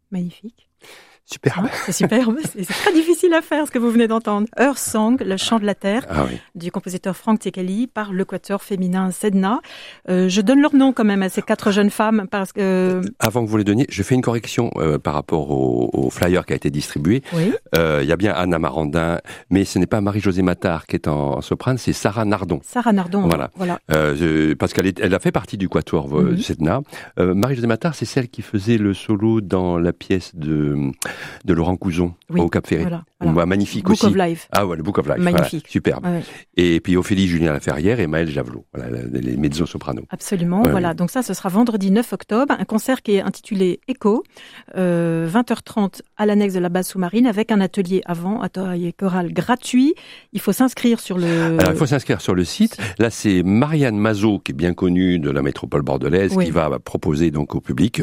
Magnifique. Superbe. Hein, c'est superbe. C'est très difficile à faire, ce que vous venez d'entendre. Earth Song, le chant de la terre, du compositeur Frank Cecchelli par le quatuor féminin Sedna. Je donne leur nom quand même à ces 4 jeunes femmes parce que... Avant que vous les donniez, je fais une correction par rapport au flyer qui a été distribué. Oui. Y a bien Anna Marandin, mais ce n'est pas Marie-Josée Mattard qui est en soprane, c'est Sarah Nardon. Sarah Nardon, voilà. Parce qu'elle a fait partie du quatuor Sedna. Marie-Josée Mattard, c'est celle qui faisait le solo dans la pièce de Laurent Couzon au Cap Ferret. Voilà. Magnifique Book aussi. of Life. Ah ouais, le Book of Life. Magnifique. Voilà, superbe. Ouais. Et puis Ophélie Julien Laferrière et Maëlle Javelot. Voilà, les mezzo-sopranos. Absolument, voilà. Donc ça, ce sera vendredi 9 octobre. Un concert qui est intitulé Echo, 20h30 à l'annexe de la base sous-marine avec un atelier choral gratuit. Il faut s'inscrire sur le... Alors, il faut s'inscrire sur le site. Là, c'est Marianne Mazot, qui est bien connue de la métropole bordelaise, qui va proposer donc au public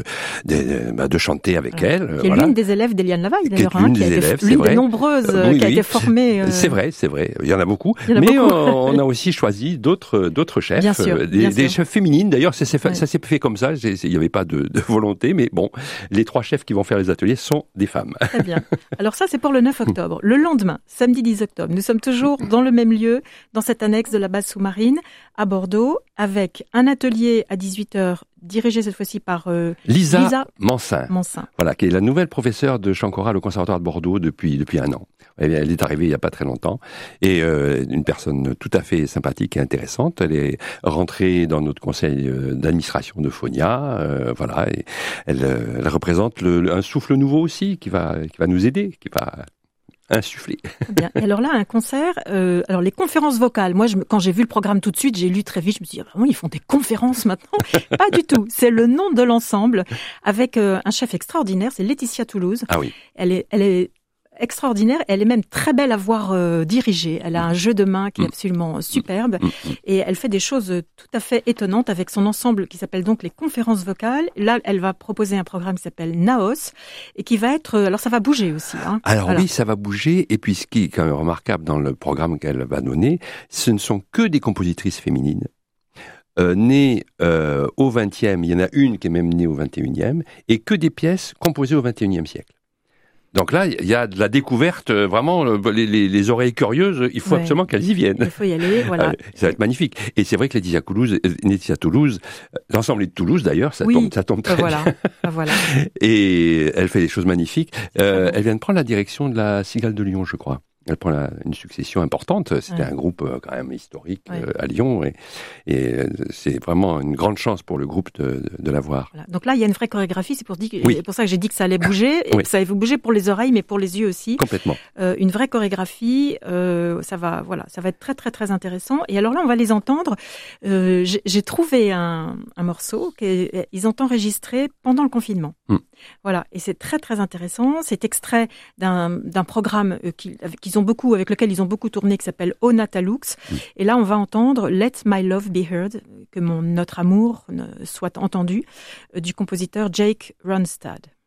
de chanter avec elle. Qui est l'une des élèves d'Eliane Lavaille, d'ailleurs. L'une des nombreuses qui a été formée. C'est vrai. Il y en a beaucoup. Mais on a aussi choisi d'autres chefs. Bien sûr, des chefs féminines. D'ailleurs, ça s'est fait comme ça. Il n'y avait pas de volonté. Mais bon, les 3 chefs qui vont faire les ateliers sont des femmes. Très bien. Alors ça, c'est pour le 9 octobre. Le lendemain, samedi 10 octobre, nous sommes toujours dans le même lieu, dans cette annexe de la base sous-marine, à Bordeaux, avec un atelier à 18h, dirigé cette fois-ci par Lisa Mansin. Voilà, qui est la nouvelle professeure de chant choral au Conservatoire de Bordeaux depuis 1 an. Elle est arrivée il n'y a pas très longtemps. Et une personne tout à fait sympathique et intéressante. Elle est rentrée dans notre conseil d'administration de Phonia. Voilà, et elle représente un souffle nouveau aussi qui va nous aider, qui va insuffler. Bien. Et alors là, un concert, alors les conférences vocales, moi, quand j'ai vu le programme tout de suite, j'ai lu très vite, je me suis dit, vraiment, ils font des conférences maintenant? Pas du tout. C'est le nom de l'ensemble, avec un chef extraordinaire, c'est Laetitia Toulouse. Ah oui. Elle est extraordinaire, elle est même très belle à voir diriger. Elle a un jeu de main qui est absolument superbe et elle fait des choses tout à fait étonnantes avec son ensemble qui s'appelle donc les conférences vocales. Là, elle va proposer un programme qui s'appelle Naos et qui va être... alors ça va bouger aussi. Hein. Alors oui, ça va bouger et puis ce qui est quand même remarquable dans le programme qu'elle va donner, ce ne sont que des compositrices féminines. Nées au XXe, il y en a une qui est même née au XXIe, et que des pièces composées au XXIe siècle. Donc là, il y a de la découverte, vraiment, les oreilles curieuses, il faut absolument qu'elles y viennent. Il faut y aller, voilà. Ça va être magnifique. Et c'est vrai que Laetitia Toulouse, l'ensemble est de Toulouse d'ailleurs, ça tombe très bien. Voilà. Et elle fait des choses magnifiques. Elle vient de prendre la direction de la Cigale de Lyon, je crois. Elle prend une succession importante. C'était un groupe quand même historique à Lyon et c'est vraiment une grande chance pour le groupe de la voir. Voilà. Donc là, il y a une vraie chorégraphie. C'est pour ça que j'ai dit que ça allait bouger. Et ça allait bouger pour les oreilles, mais pour les yeux aussi. Complètement. Une vraie chorégraphie. Ça va être très très très intéressant. Et alors là, on va les entendre. J'ai trouvé un morceau qu'ils ont enregistré pendant le confinement. Voilà. Et c'est très très intéressant. C'est extrait d'un programme avec lequel ils ont beaucoup tourné, qui s'appelle O Natalux. Et là, on va entendre Let My Love Be Heard, que notre amour soit entendu, du compositeur Jake Ronstadt.